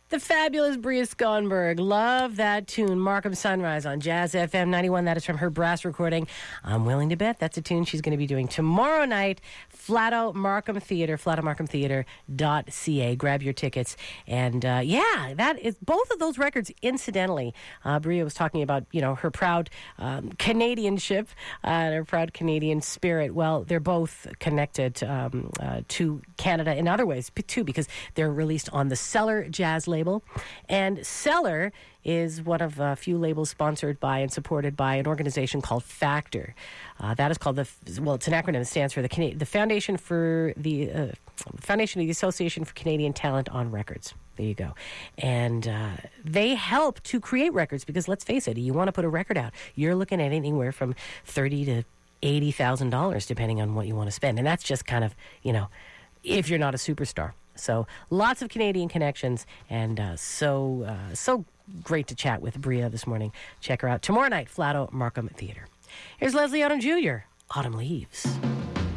The fabulous Bria Skonberg. Love that tune, Markham Sunrise on Jazz FM 91. That is from her brass recording. I'm willing to bet that's a tune she's going to be doing tomorrow night. Flatto Markham Theatre, flattomarkhamtheatre.ca. Grab your tickets. And that is both of those records, incidentally. Bria was talking about, her proud Canadianship, her proud Canadian spirit. Well, they're both connected to Canada in other ways, too, because they're released on the Cellar Jazz label. And Cellar is one of a few labels sponsored by and supported by an organization called Factor. That is called it's an acronym that stands for the Foundation for the Foundation of the Association for Canadian Talent on Records. There you go. And they help to create records because, let's face it, you want to put a record out, you're looking at anywhere from $30,000 to $80,000 depending on what you want to spend. And that's just kind of, if you're not a superstar. So lots of Canadian connections, and so great to chat with Bria this morning. Check her out tomorrow night, Flatto Markham Theatre. Here's Leslie Odom Jr., Autumn Leaves.